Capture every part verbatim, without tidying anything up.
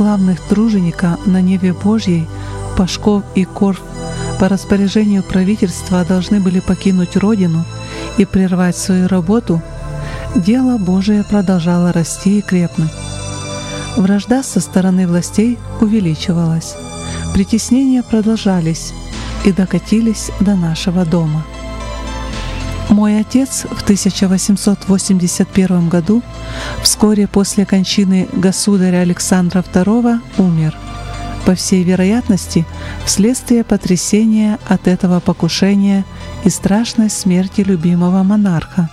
главных труженика на Неве Божьей, Пашков и Корф, по распоряжению правительства должны были покинуть родину и прервать свою работу, дело Божие продолжало расти и крепнуть. Вражда со стороны властей увеличивалась, притеснения продолжались и докатились до нашего дома. Мой отец в тысяча восемьсот восемьдесят первом году, вскоре после кончины государя Александра второго, умер, по всей вероятности, вследствие потрясения от этого покушения и страшной смерти любимого монарха.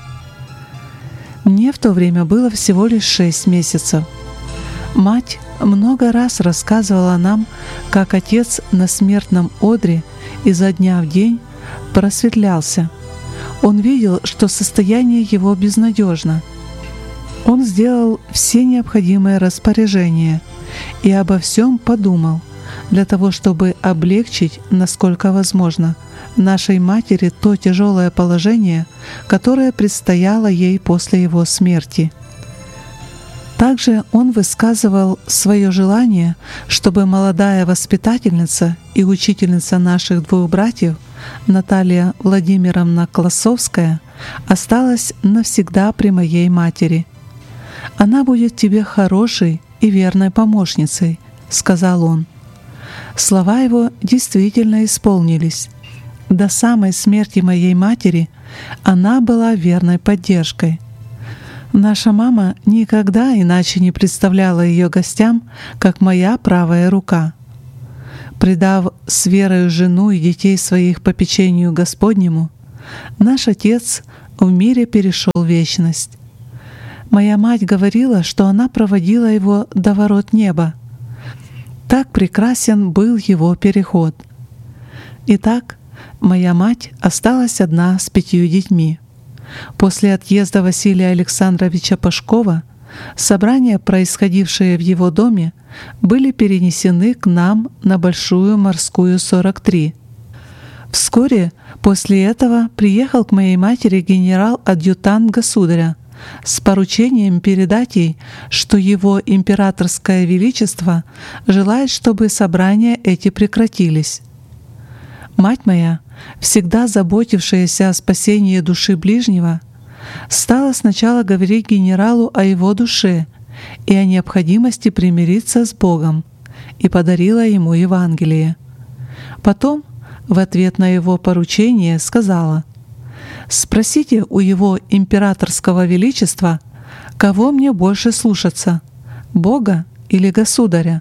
Мне в то время было всего лишь шесть месяцев. Мать много раз рассказывала нам, как отец на смертном одре изо дня в день просветлялся. Он видел, что состояние его безнадежно. Он сделал все необходимые распоряжения и обо всем подумал, для того, чтобы облегчить, насколько возможно, нашей матери то тяжелое положение, которое предстояло ей после его смерти. Также он высказывал свое желание, чтобы молодая воспитательница и учительница наших двух братьев, Наталья Владимировна Классовская, осталась навсегда при моей матери. «Она будет тебе хорошей и верной помощницей», — сказал он. Слова его действительно исполнились. До самой смерти моей матери она была верной поддержкой. Наша мама никогда иначе не представляла ее гостям, как моя правая рука. Предав с верою жену и детей своих попечению Господнему, наш отец в мире перешел в вечность. Моя мать говорила, что она проводила его до ворот неба. Так прекрасен был его переход. Итак, моя мать осталась одна с пятью детьми. После отъезда Василия Александровича Пашкова собрания, происходившие в его доме, были перенесены к нам на Большую Морскую, сорок три. Вскоре после этого приехал к моей матери генерал-адъютант государя с поручением передать ей, что его императорское величество желает, чтобы собрания эти прекратились. Мать моя, всегда заботившаяся о спасении души ближнего, стала сначала говорить генералу о его душе и о необходимости примириться с Богом, и подарила ему Евангелие. Потом, в ответ на его поручение, сказала: «Спросите у его императорского величества, кого мне больше слушаться, Бога или государя?»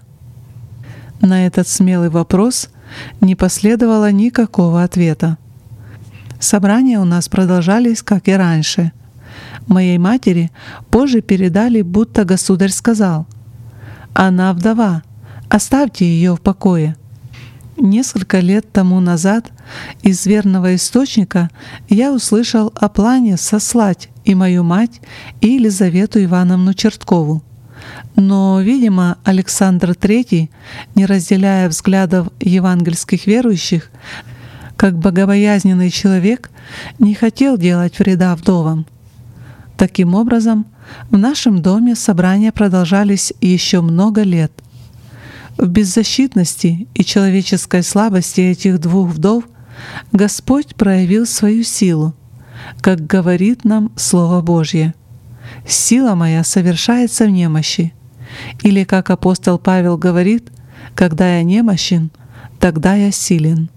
На этот смелый вопрос не последовало никакого ответа. Собрания у нас продолжались, как и раньше. Моей матери позже передали, будто государь сказал: «Она вдова, оставьте ее в покое». Несколько лет тому назад из верного источника я услышал о плане сослать и мою мать, и Елизавету Ивановну Черткову. Но, видимо, Александр третий, не разделяя взглядов евангельских верующих, как богобоязненный человек, не хотел делать вреда вдовам. Таким образом, в нашем доме собрания продолжались еще много лет. В беззащитности и человеческой слабости этих двух вдов Господь проявил свою силу, как говорит нам Слово Божье: «Сила моя совершается в немощи». Или, как апостол Павел говорит: «Когда я немощен, тогда я силен».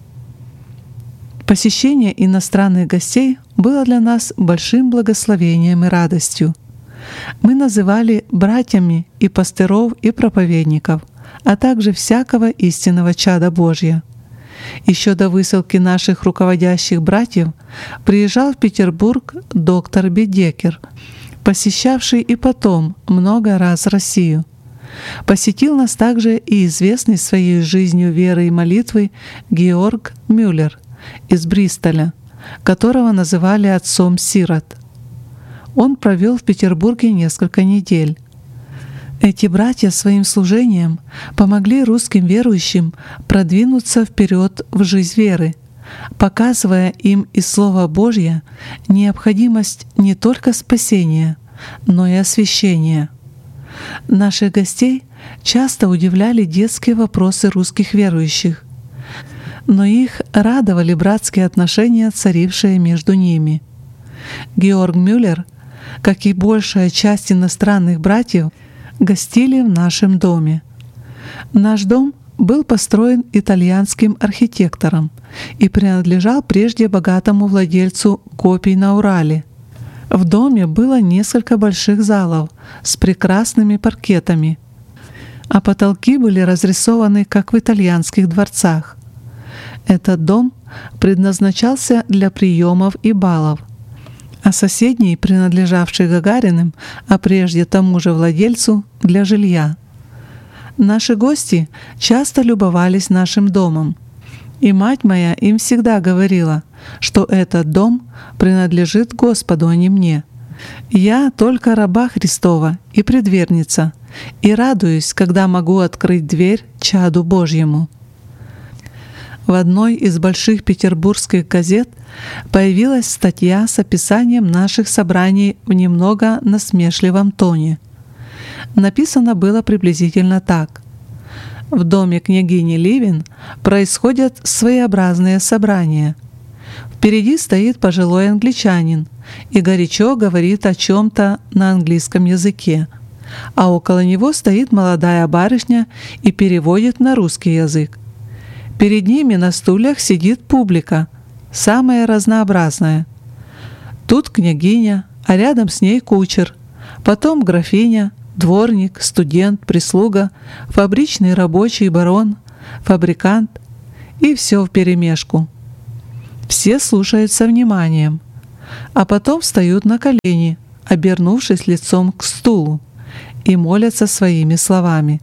Посещение иностранных гостей было для нас большим благословением и радостью. Мы называли братьями и пастыров, и проповедников, а также всякого истинного чада Божья. Еще до высылки наших руководящих братьев приезжал в Петербург доктор Бедекер, посещавший и потом много раз Россию. Посетил нас также и известный своей жизнью, верой и молитвой Георг Мюллер из Бристоля, которого называли отцом сирот. Он провел в Петербурге несколько недель. Эти братья своим служением помогли русским верующим продвинуться вперед в жизнь веры, показывая им из Слова Божьего необходимость не только спасения, но и освящения. Наших гостей часто удивляли детские вопросы русских верующих, но их радовали братские отношения, царившие между ними. Георг Мюллер, как и большая часть иностранных братьев, гостили в нашем доме. Наш дом был построен итальянским архитектором и принадлежал прежде богатому владельцу копий на Урале. В доме было несколько больших залов с прекрасными паркетами, а потолки были разрисованы, как в итальянских дворцах. Этот дом предназначался для приемов и балов, а соседний, принадлежавший Гагариным, а прежде тому же владельцу, для жилья. Наши гости часто любовались нашим домом, и мать моя им всегда говорила, что этот дом принадлежит Господу, а не мне. Я только раба Христова и предверница, и радуюсь, когда могу открыть дверь чаду Божьему. В одной из больших петербургских газет появилась статья с описанием наших собраний в немного насмешливом тоне. Написано было приблизительно так. В доме княгини Ливин происходят своеобразные собрания. Впереди стоит пожилой англичанин и горячо говорит о чем-то на английском языке, а около него стоит молодая барышня и переводит на русский язык. Перед ними на стульях сидит публика, самая разнообразная. Тут княгиня, а рядом с ней кучер, потом графиня, дворник, студент, прислуга, фабричный рабочий, барон, фабрикант, и все вперемешку. Все слушают со вниманием, а потом встают на колени, обернувшись лицом к стулу, и молятся своими словами.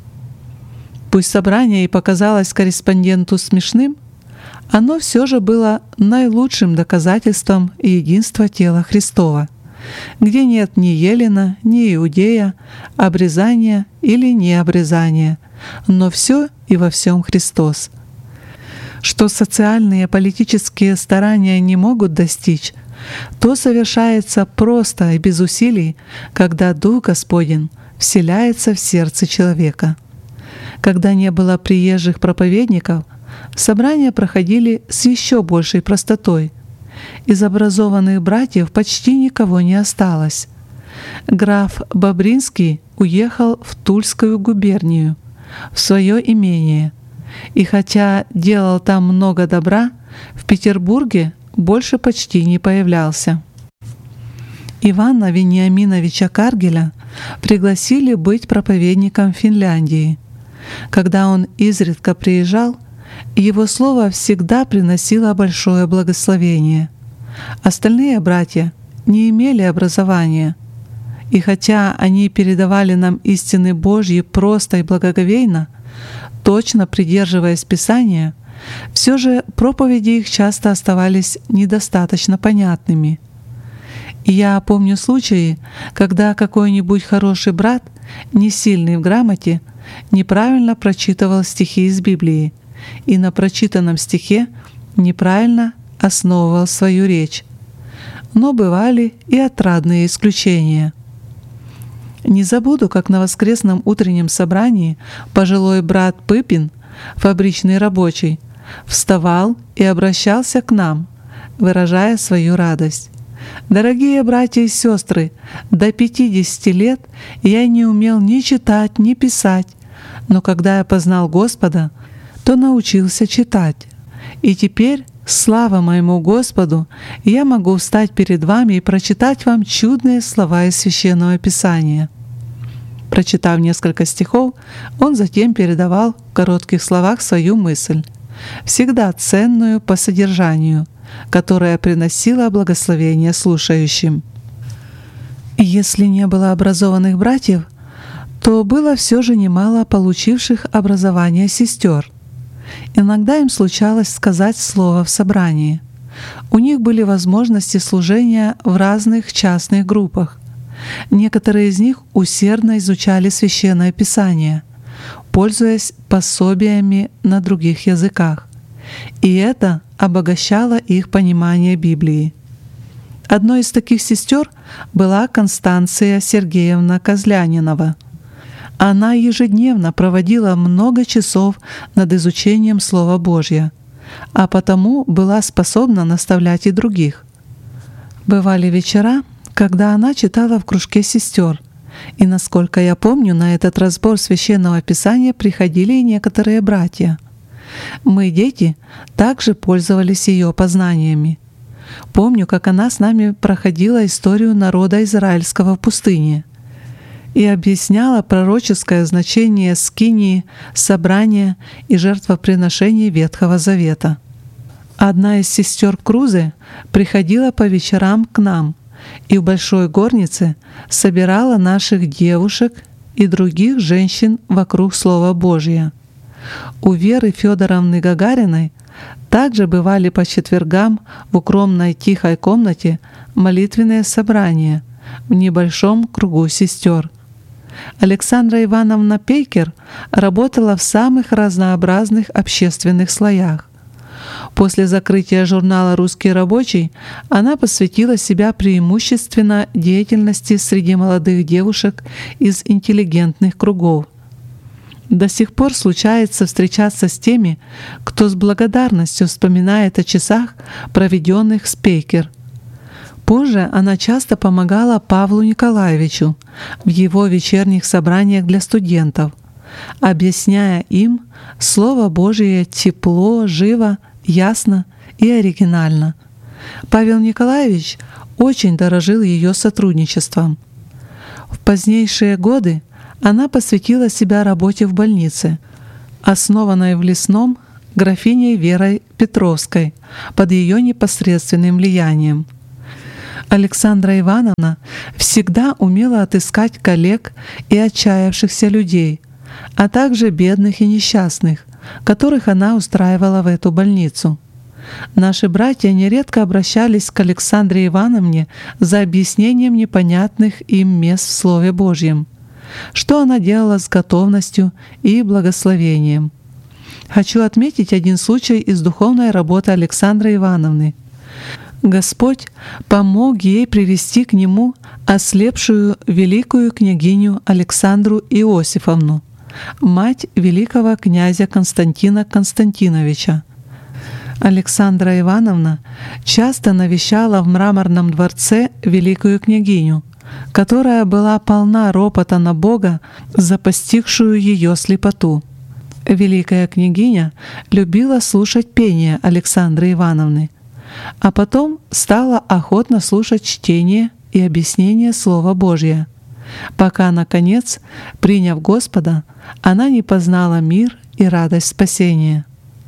Пусть собрание и показалось корреспонденту смешным, оно все же было наилучшим доказательством единства тела Христова, где нет ни Елена, ни Иудея, обрезания или необрезания, но все и во всем Христос. Что социальные и политические старания не могут достичь, то совершается просто и без усилий, когда Дух Господень вселяется в сердце человека. Когда не было приезжих проповедников, собрания проходили с еще большей простотой. Из образованных братьев почти никого не осталось. Граф Бобринский уехал в Тульскую губернию, в свое имение, и хотя делал там много добра, в Петербурге больше почти не появлялся. Ивана Вениаминовича Каргеля пригласили быть проповедником Финляндии. Когда он изредка приезжал, его слово всегда приносило большое благословение. Остальные братья не имели образования, и хотя они передавали нам истины Божьи просто и благоговейно, точно придерживаясь Писания, все же проповеди их часто оставались недостаточно понятными. И я помню случаи, когда какой-нибудь хороший брат, не сильный в грамоте, неправильно прочитывал стихи из Библии и на прочитанном стихе неправильно основывал свою речь. Но бывали и отрадные исключения. Не забуду, как на воскресном утреннем собрании пожилой брат Пыпин, фабричный рабочий, вставал и обращался к нам, выражая свою радость. «Дорогие братья и сестры, до пятидесяти лет я не умел ни читать, ни писать, но когда я познал Господа, то научился читать. И теперь, слава моему Господу, я могу встать перед вами и прочитать вам чудные слова из Священного Писания». Прочитав несколько стихов, он затем передавал в коротких словах свою мысль, всегда ценную по содержанию, которая приносила благословение слушающим. И если не было образованных братьев, то было все же немало получивших образование сестер. Иногда им случалось сказать слово в собрании. У них были возможности служения в разных частных группах. Некоторые из них усердно изучали Священное Писание, пользуясь пособиями на других языках, и это обогащало их понимание Библии. Одной из таких сестер была Констанция Сергеевна Козлянинова. Она ежедневно проводила много часов над изучением Слова Божьего, а потому была способна наставлять и других. Бывали вечера, когда она читала в кружке сестер, и, насколько я помню, на этот разбор Священного Писания приходили и некоторые братья. Мы, дети, также пользовались ее познаниями. Помню, как она с нами проходила историю народа израильского в пустыне и объясняла пророческое значение скинии, собрания и жертвоприношений Ветхого Завета. Одна из сестер Крузы приходила по вечерам к нам и в большой горнице собирала наших девушек и других женщин вокруг Слова Божия. У Веры Федоровны Гагариной также бывали по четвергам в укромной тихой комнате молитвенные собрания в небольшом кругу сестер. Александра Ивановна Пейкер работала в самых разнообразных общественных слоях. После закрытия журнала «Русский рабочий» она посвятила себя преимущественно деятельности среди молодых девушек из интеллигентных кругов. До сих пор случается встречаться с теми, кто с благодарностью вспоминает о часах, проведенных с Пейкер. Позже она часто помогала Павлу Николаевичу в его вечерних собраниях для студентов, объясняя им Слово Божие тепло, живо, ясно и оригинально. Павел Николаевич очень дорожил ее сотрудничеством. В позднейшие годы она посвятила себя работе в больнице, основанной в Лесном графиней Верой Петровской под ее непосредственным влиянием. Александра Ивановна всегда умела отыскать коллег и отчаявшихся людей, а также бедных и несчастных, которых она устраивала в эту больницу. Наши братья нередко обращались к Александре Ивановне за объяснением непонятных им мест в Слове Божьем, что она делала с готовностью и благословением. Хочу отметить один случай из духовной работы Александры Ивановны. Господь помог ей привести к Нему ослепшую великую княгиню Александру Иосифовну, мать великого князя Константина Константиновича. Александра Ивановна часто навещала в Мраморном дворце великую княгиню, которая была полна ропота на Бога за постигшую ее слепоту. Великая княгиня любила слушать пение Александры Ивановны, а потом стала охотно слушать чтение и объяснение Слова Божия, пока, наконец, приняв Господа, она не познала мир и радость спасения.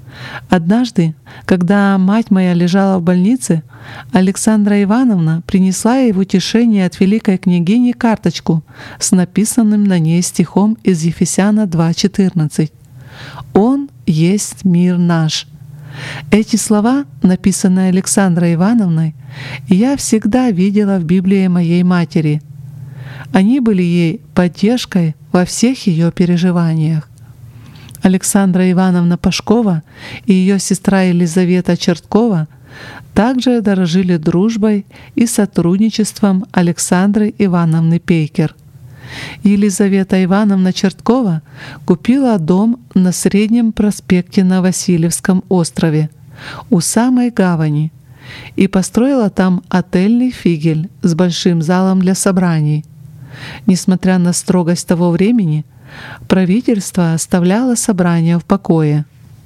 Однажды, когда мать моя лежала в больнице, Александра Ивановна принесла ей в утешение от великой княгини карточку с написанным на ней стихом из Ефесяна два четырнадцать. «Он есть мир наш». Эти слова, написанные Александрой Ивановной, я всегда видела в Библии моей матери. Они были ей поддержкой во всех ее переживаниях. Александра Ивановна Пашкова и ее сестра Елизавета Черткова также дорожили дружбой и сотрудничеством Александры Ивановны Пейкер. Елизавета Ивановна Черткова купила дом на Среднем проспекте на Васильевском острове, у самой гавани, и построила там отельный флигель с большим залом для собраний. Несмотря на строгость того времени, правительство оставляло собрания в покое.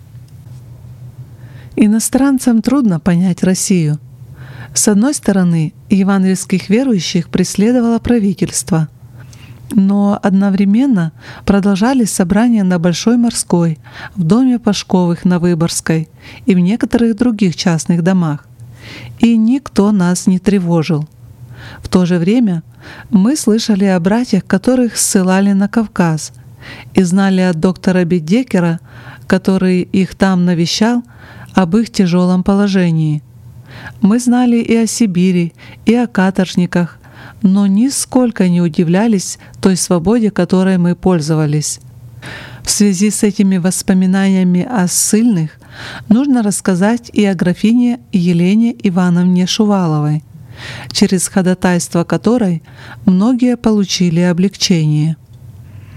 Иностранцам трудно понять Россию. С одной стороны, евангельских верующих преследовало правительство, но одновременно продолжались собрания на Большой Морской, в доме Пашковых на Выборгской и в некоторых других частных домах. И никто нас не тревожил. В то же время мы слышали о братьях, которых ссылали на Кавказ, и знали от доктора Бедекера, который их там навещал, об их тяжелом положении. Мы знали и о Сибири, и о каторжниках, но нисколько не удивлялись той свободе, которой мы пользовались. В связи с этими воспоминаниями о ссыльных нужно рассказать и о графине Елене Ивановне Шуваловой, через ходатайство которой многие получили облегчение.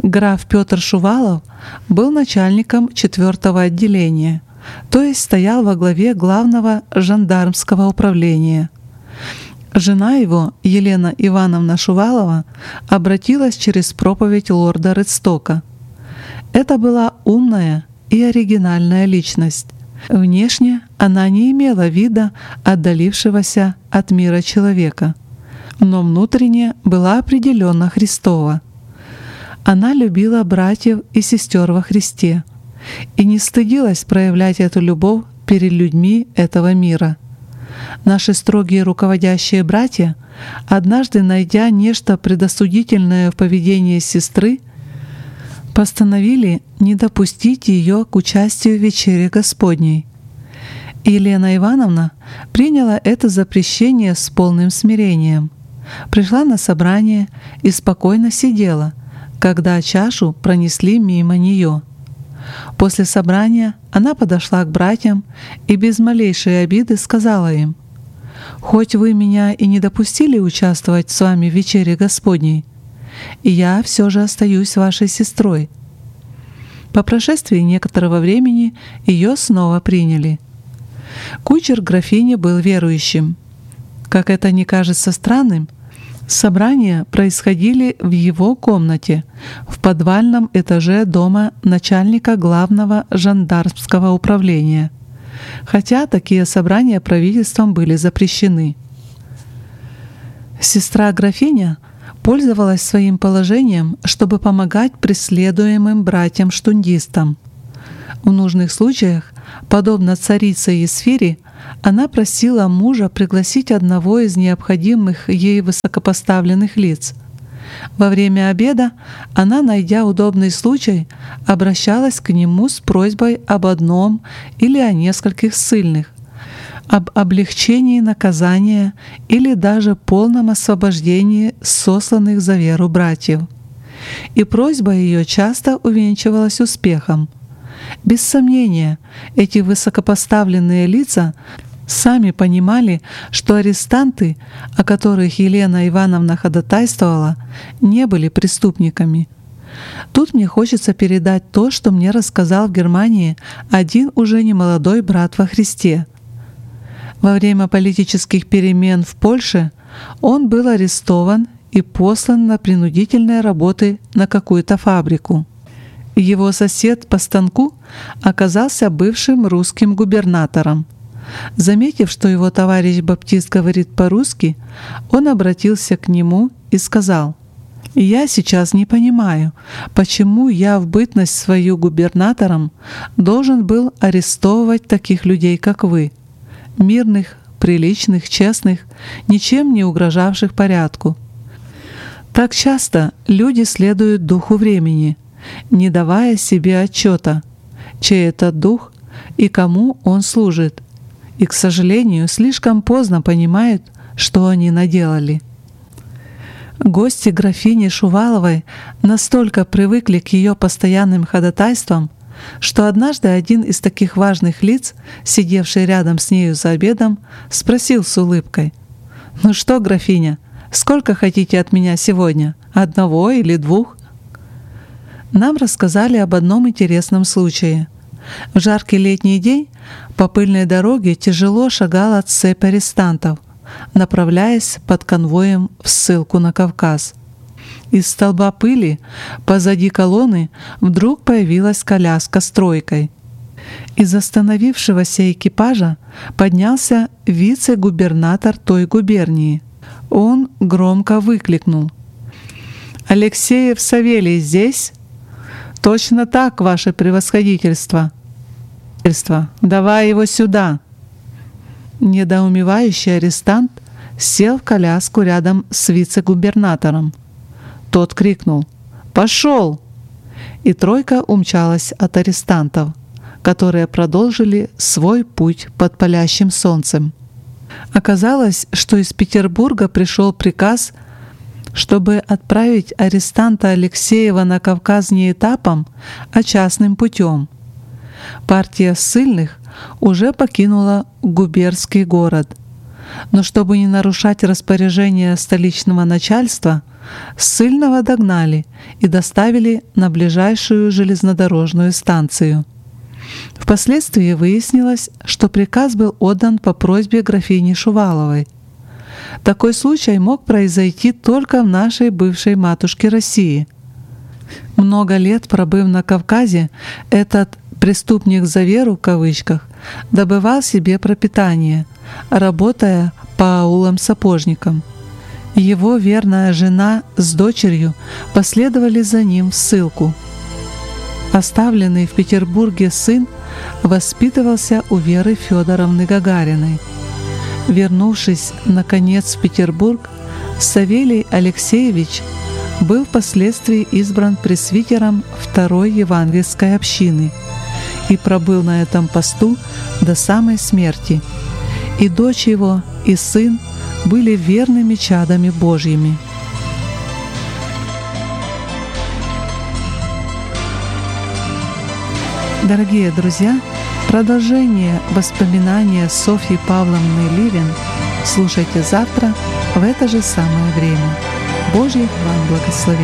Граф Петр Шувалов был начальником четвертого отделения, то есть стоял во главе главного жандармского управления. Жена его, Елена Ивановна Шувалова, обратилась через проповедь лорда Редстока. Это была умная и оригинальная личность. Внешне она не имела вида отдалившегося от мира человека, но внутренне была определенно Христова. Она любила братьев и сестер во Христе и не стыдилась проявлять эту любовь перед людьми этого мира. Наши строгие руководящие братья, однажды найдя нечто предосудительное в поведении сестры, постановили не допустить ее к участию в вечере Господней. Елена Ивановна приняла это запрещение с полным смирением, пришла на собрание и спокойно сидела, когда чашу пронесли мимо нее. После собрания она подошла к братьям и без малейшей обиды сказала им: «Хоть вы меня и не допустили участвовать с вами в вечере Господней, я все же остаюсь вашей сестрой». По прошествии некоторого времени ее снова приняли. Кучер графини был верующим. Как это не кажется странным, собрания происходили в его комнате, в подвальном этаже дома начальника главного жандармского управления, хотя такие собрания правительством были запрещены. Сестра-графиня пользовалась своим положением, чтобы помогать преследуемым братьям-штундистам. В нужных случаях, подобно царице Есфире, она просила мужа пригласить одного из необходимых ей высокопоставленных лиц. Во время обеда она, найдя удобный случай, обращалась к нему с просьбой об одном или о нескольких ссыльных, об облегчении наказания или даже полном освобождении сосланных за веру братьев. И просьба ее часто увенчивалась успехом. Без сомнения, эти высокопоставленные лица сами понимали, что арестанты, о которых Елена Ивановна ходатайствовала, не были преступниками. Тут мне хочется передать то, что мне рассказал в Германии один уже немолодой брат во Христе. Во время политических перемен в Польше он был арестован и послан на принудительные работы на какую-то фабрику. Его сосед по станку оказался бывшим русским губернатором. Заметив, что его товарищ баптист говорит по-русски, он обратился к нему и сказал: «Я сейчас не понимаю, почему я в бытность свою губернатором должен был арестовывать таких людей, как вы, мирных, приличных, честных, ничем не угрожавших порядку. Так часто люди следуют духу времени, не давая себе отчета, чей это дух и кому он служит, и, к сожалению, слишком поздно понимают, что они наделали». Гости графини Шуваловой настолько привыкли к ее постоянным ходатайствам, что однажды один из таких важных лиц, сидевший рядом с нею за обедом, спросил с улыбкой: «Ну что, графиня, сколько хотите от меня сегодня? Одного или двух?» Нам рассказали об одном интересном случае. В жаркий летний день по пыльной дороге тяжело шагала цепь арестантов, направляясь под конвоем в ссылку на Кавказ. Из столба пыли позади колонны вдруг появилась коляска с тройкой. Из остановившегося экипажа поднялся вице-губернатор той губернии. Он громко выкликнул: «Алексеев Савелий здесь?» «Точно так, ваше превосходительство!» «Давай его сюда!» Недоумевающий арестант сел в коляску рядом с вице-губернатором. Тот крикнул: «Пошел!» И тройка умчалась от арестантов, которые продолжили свой путь под палящим солнцем. Оказалось, что из Петербурга пришел приказ, чтобы отправить арестанта Алексеева на Кавказ не этапом, а частным путем. Партия ссыльных уже покинула губернский город. но чтобы не нарушать распоряжение столичного начальства, ссыльного догнали и доставили на ближайшую железнодорожную станцию. Впоследствии выяснилось, что приказ был отдан по просьбе графини Шуваловой. Такой случай мог произойти только в нашей бывшей матушке России. Много лет пробыв на Кавказе, этот «преступник за веру» в кавычках добывал себе пропитание, работая по аулам-сапожникам. Его верная жена с дочерью последовали за ним в ссылку. Оставленный в Петербурге сын воспитывался у Веры Федоровны Гагариной. Вернувшись, наконец, в Петербург, Савелий Алексеевич был впоследствии избран пресвитером Второй Евангельской общины и пробыл на этом посту до самой смерти. И дочь его, и сын были верными чадами Божьими. Дорогие друзья, продолжение воспоминания Софьи Павловны Ливен слушайте завтра в это же самое время. Божьих вам благословений!